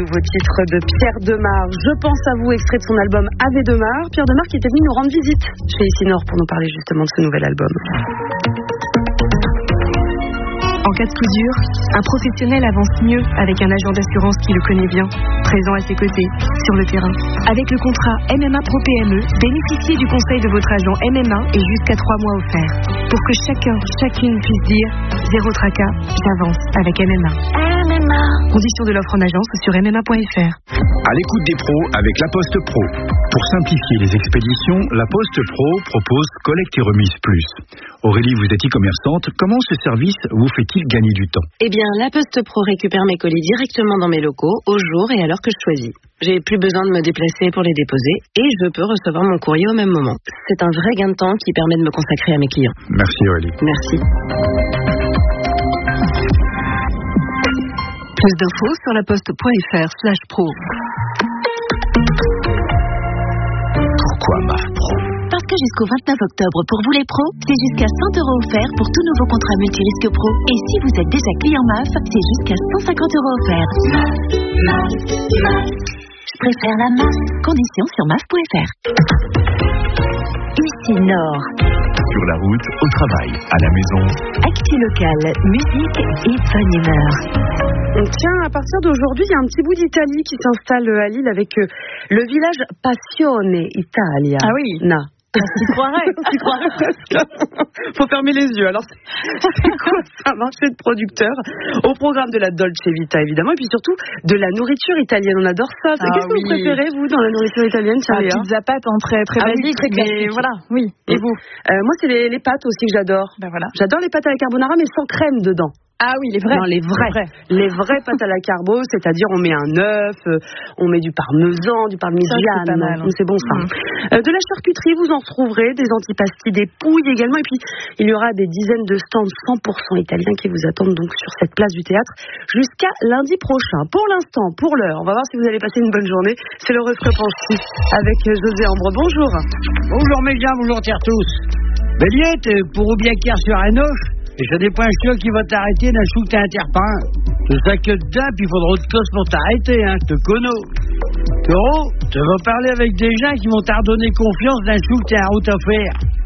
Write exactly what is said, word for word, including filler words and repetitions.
nouveau titre de Pierre Demar, Je pense à vous, extrait de son album Ave Demar. Pierre Demar qui était venu nous rendre visite chez Ici-Nord pour nous parler justement de ce nouvel album. En cas de coup dur, un professionnel avance mieux avec un agent d'assurance qui le connaît bien, présent à ses côtés, sur le terrain. Avec le contrat M M A Pro P M E, bénéficiez du conseil de votre agent M M A et jusqu'à trois mois offerts. Pour que chacun, chacune puisse dire « Zéro tracas, j'avance avec M M A ». M M A. Conditions de l'offre en agence ou sur m m a point f r. À l'écoute des pros avec La Poste Pro. Pour simplifier les expéditions, La Poste Pro propose Collecte et Remise Plus. Aurélie, vous êtes e-commerçante. Comment ce service vous fait-il gagner du temps? Eh bien, La Poste Pro récupère mes colis directement dans mes locaux, au jour et à l'heure que je choisis. J'ai plus besoin de me déplacer pour les déposer et je peux recevoir mon courrier au même moment. C'est un vrai gain de temps qui permet de me consacrer à mes clients. Merci Aurélie. Merci. Plus d'infos sur laposte.fr slash pro. Pourquoi M A F Pro? Parce que jusqu'au vingt-neuf octobre, pour vous les pros, c'est jusqu'à cent euros offerts pour tout nouveau contrat multirisque pro. Et si vous êtes déjà client M A F, c'est jusqu'à cent cinquante euros offerts. Je préfère la M A F. Conditions sur M A F point F R. Ici Nord. Sur la route, au travail, à la maison. Actu locale, musique et bonne humeur. Tiens, à partir d'aujourd'hui, il y a un petit bout d'Italie qui s'installe à Lille avec le village Passione Italia. Ah oui. Na. Tu croirais. Tu croirais presque. Faut fermer les yeux. Alors, c'est, c'est quoi ça? Un marché de producteurs au programme de la Dolce Vita, évidemment, et puis surtout de la nourriture italienne. On adore ça. Ah, Qu'est-ce que oui. vous préférez, vous, dans la nourriture italienne? La pizza pâte en très, très ah, basique, oui, très mais classique. voilà, oui. Et vous? euh, Moi, c'est les, les pâtes aussi que j'adore. Ben voilà. J'adore les pâtes à la carbonara, mais sans crème dedans. Ah oui, les vrais. Non, les vrais. vrais. Les vraies pâtes à la carbo, c'est-à-dire on met un œuf, euh, on met du parmesan, du parmigiano. Ça, c'est, mal, hein. C'est bon ça. Mmh. Euh, de la charcuterie, vous en retrouverez, des antipasti, des pouilles également. Et puis, il y aura des dizaines de stands cent pour cent italiens qui vous attendent donc sur cette place du théâtre jusqu'à lundi prochain. Pour l'instant, pour l'heure, on va voir si vous allez passer une bonne journée. C'est l'horoscope en ski avec José Ambre. Bonjour. Bonjour Mélia, bonjour tous. Bélier, pour ou bien qu'hier sur Hainoche, et ce n'est pas un chien qui va t'arrêter d'un chou que t'as un terpin. C'est ça que dedans, puis il faudra autre chose pour t'arrêter, hein, je te connais. Taureau, tu vas parler avec des gens qui vont t'ardonner confiance d'un chou que t'as un route à faire.